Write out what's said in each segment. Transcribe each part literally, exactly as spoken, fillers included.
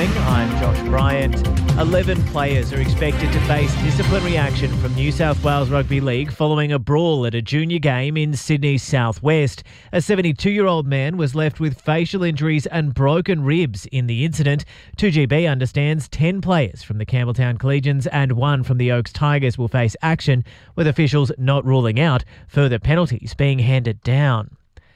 morning. I'm Josh Bryant. eleven players are expected to face disciplinary action from New South Wales Rugby League following a brawl at a junior game in Sydney's southwest. A seventy-two-year-old man was left with facial injuries and broken ribs in the incident. two G B understands ten players from the Campbelltown Collegians and one from the Oaks Tigers will face action, with officials not ruling out further penalties being handed down.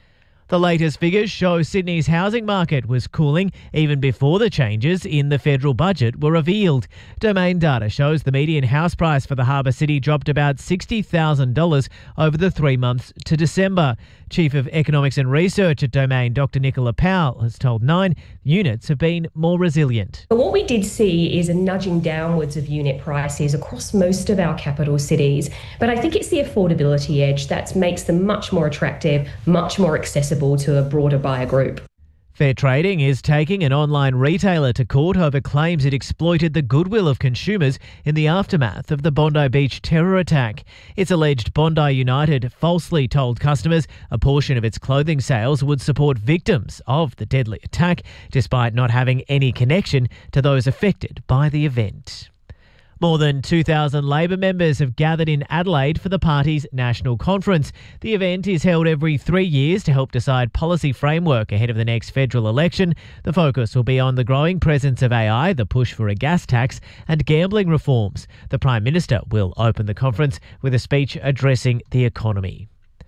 The latest figures show Sydney's housing market was cooling even before the changes in the federal budget were revealed. Domain data shows the median house price for the Harbour City dropped about sixty thousand dollars over the three months to December. Chief of Economics and Research at Domain, Doctor Nicola Powell, has told Nine units have been more resilient. But what we did see is a nudging downwards of unit prices across most of our capital cities. But I think it's the affordability edge that makes them much more attractive, much more accessible to a broader buyer group. Fair Trading is taking an online retailer to court over claims it exploited the goodwill of consumers in the aftermath of the Bondi Beach terror attack. It's alleged Bondi United falsely told customers a portion of its clothing sales would support victims of the deadly attack, despite not having any connection to those affected by the event. More than two thousand Labor members have gathered in Adelaide for the party's national conference. The event is held every three years to help decide policy framework ahead of the next federal election. The focus will be on the growing presence of A I, the push for a gas tax, and gambling reforms. The Prime Minister will open the conference with a speech addressing the economy.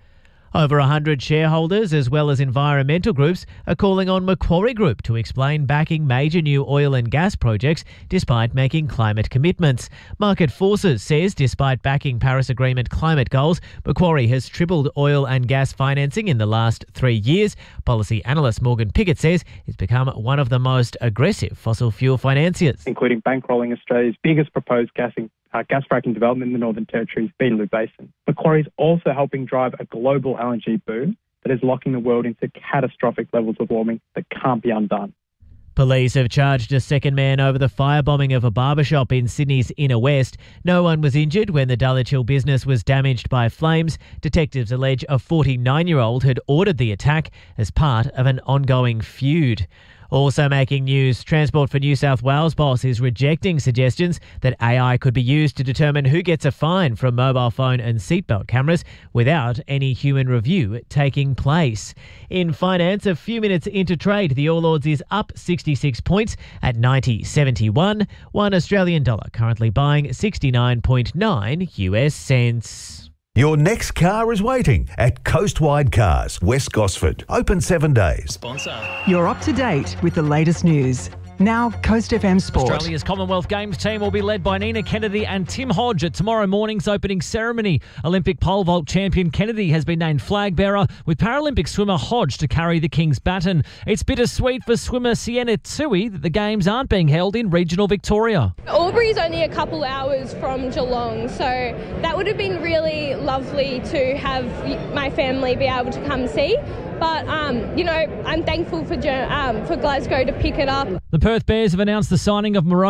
Over one hundred shareholders as well as environmental groups are calling on Macquarie Group to explain backing major new oil and gas projects despite making climate commitments. Market Forces says despite backing Paris Agreement climate goals, Macquarie has tripled oil and gas financing in the last three years. Policy analyst Morgan Pickett says it's become one of the most aggressive fossil fuel financiers, including bankrolling Australia's biggest proposed gassing Uh, gas fracking development in the Northern Territory's Beetaloo Basin. Macquarie is also helping drive a global L N G boom that is locking the world into catastrophic levels of warming that can't be undone. Police have charged a second man over the firebombing of a barbershop in Sydney's inner west. No one was injured when the Dulwich Hill business was damaged by flames. Detectives allege a forty-nine-year-old had ordered the attack as part of an ongoing feud. Also making news, Transport for New South Wales boss is rejecting suggestions that A I could be used to determine who gets a fine from mobile phone and seatbelt cameras without any human review taking place. In finance, a few minutes into trade, the All Ords is up sixty-six points at ninety seventy-one. One Australian dollar currently buying sixty-nine point nine U S cents. Your next car is waiting at Coastwide Cars, West Gosford. Open seven days. Sponsor. You're up to date with the latest news. Now, Coast F M Sport. Australia's Commonwealth Games team will be led by Nina Kennedy and Tim Hodge at tomorrow morning's opening ceremony. Olympic pole vault champion Kennedy has been named flag bearer, with Paralympic swimmer Hodge to carry the King's baton. It's bittersweet for swimmer Sienna Tui that the Games aren't being held in regional Victoria. Albury's only a couple hours from Geelong, so that would have been really lovely to have my family be able to come see. But, um, you know, I'm thankful for um, for Glasgow to pick it up. The Perth Bears have announced the signing of Moroni